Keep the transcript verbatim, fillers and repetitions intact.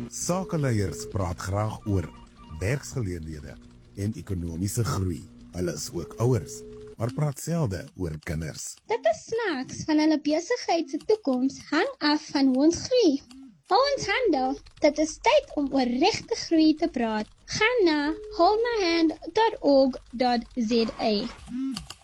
Sakeleiers praat graag oor werksgeleenthede en ekonomiese groei. Hulle is ook ouers, maar praat selde oor kinders. Dit is snaaks van hulle besigheid se toekoms hang af van hoe ons groei. Hou ons hande, dit is tyd om oor regte groei te praat. Gaan na hold my hand dot org dot za.